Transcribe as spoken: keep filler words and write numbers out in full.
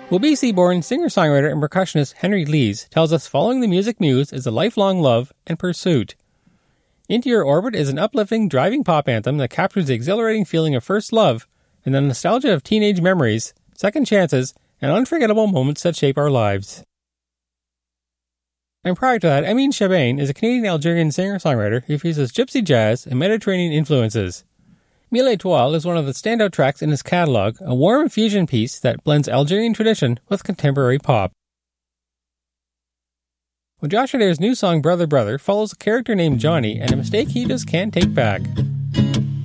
Wabisi-born singer-songwriter and percussionist Henry Lees tells us following the music muse is a lifelong love and pursuit. Into Your Orbit is an uplifting, driving pop anthem that captures the exhilarating feeling of first love and the nostalgia of teenage memories, second chances, and unforgettable moments that shape our lives. And prior to that, Amine Chabain is a Canadian-Algerian singer-songwriter who fuses gypsy jazz and Mediterranean influences. Mille Étoiles is one of the standout tracks in his catalog, a warm fusion piece that blends Algerian tradition with contemporary pop. Well, Josh Adair's new song Brother Brother follows a character named Johnny and a mistake he just can't take back.